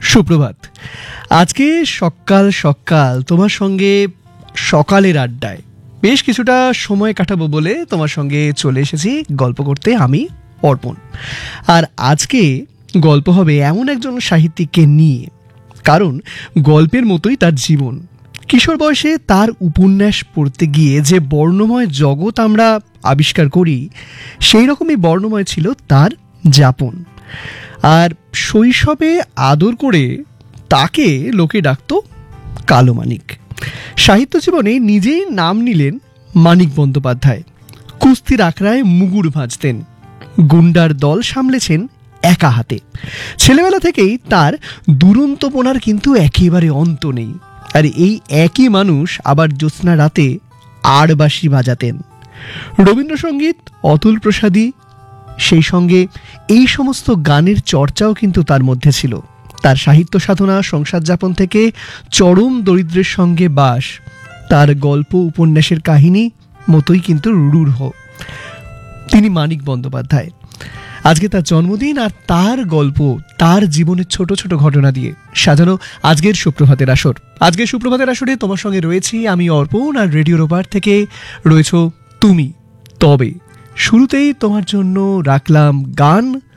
সুপ্রভাত। আজকে সকাল সকাল তোমার সঙ্গে সকালের আড্ডায় বেশ কিছুটা সময় কাটাবো বলে তোমার সঙ্গে চলে এসেছি গল্প করতে আমি অর্পণ। আর আজকে গল্প হবে এমন একজন সাহিত্যিককে নিয়ে, কারণ গল্পের মতোই তার জীবন। কিশোর বয়সে তার উপন্যাস পড়তে গিয়ে যে বর্ণময় জগৎ আমরা আবিষ্কার করি, সেই রকমই বর্ণময় ছিল তার যাপন। আর শৈশবে আদর করে তাকে লোকে ডাকত কালো মানিক। সাহিত্য জীবনে নিজেই নাম নিলেন মানিক বন্দ্যোপাধ্যায়। কুস্তির আখড়ায় মুগুর ভাঁজতেন, গুন্ডার দল সামলেছেন একা হাতে। ছেলেবেলা থেকেই তার দুরন্তপনার কিন্তু একেবারে অন্ত নেই। আর এই একই মানুষ আবার জ্যোৎস্না রাতে আড়বাঁশি বাজাতেন। রবীন্দ্রসঙ্গীত অতুল প্রসাদী, সেই সঙ্গে এই সমস্ত গানের চর্চাও কিন্তু তার মধ্যে ছিল। তার সাহিত্য সাধনা সংসার যাপন থেকে চরম দরিদ্রের সঙ্গে বাস, তার গল্প উপন্যাসের কাহিনী মতোই কিন্তু রূঢ়। তিনি মানিক বন্দ্যোপাধ্যায়। আজকে তার জন্মদিন, আর তার গল্প, তার জীবনের ছোট ছোট ঘটনা দিয়ে সাজানো আজকের সুপ্রভাতের আসর। আজকের সুপ্রভাতের আসরে তোমার সঙ্গে রয়েছি আমি অর্পণ, আর রেডিওর ওপার থেকে রয়েছো তুমি। তবে শুরুতেই তোমার জন্য রাখলাম গান